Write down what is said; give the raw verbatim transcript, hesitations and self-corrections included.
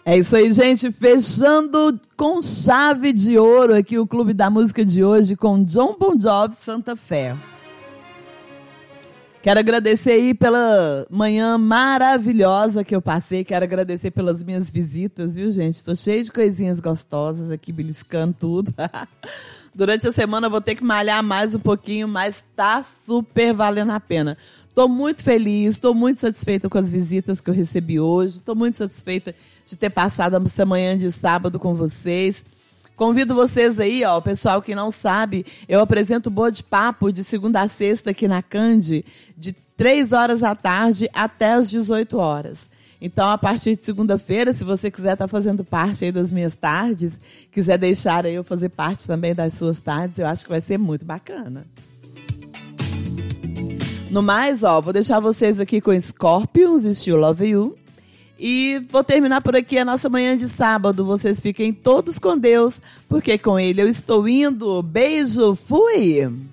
É isso aí, gente. Fechando com chave de ouro aqui o Clube da Música de hoje com Jon Bon Jovi, Santa Fé. Quero agradecer aí pela manhã maravilhosa que eu passei. Quero agradecer pelas minhas visitas, viu, gente? Estou cheia de coisinhas gostosas aqui, beliscando tudo. Durante a semana eu vou ter que malhar mais um pouquinho, mas tá super valendo a pena. Estou muito feliz, estou muito satisfeita com as visitas que eu recebi hoje. Estou muito satisfeita de ter passado essa manhã de sábado com vocês. Convido vocês aí, ó, pessoal que não sabe, eu apresento Boa de Papo de segunda a sexta aqui na Cande, de três horas da tarde até as dezoito horas. Então, a partir de segunda-feira, se você quiser estar fazendo parte aí das minhas tardes, quiser deixar aí eu fazer parte também das suas tardes, eu acho que vai ser muito bacana. No mais, ó, vou deixar vocês aqui com Scorpions, Still Love You. E vou terminar por aqui a nossa manhã de sábado. Vocês fiquem todos com Deus, porque com Ele eu estou indo. Beijo, fui!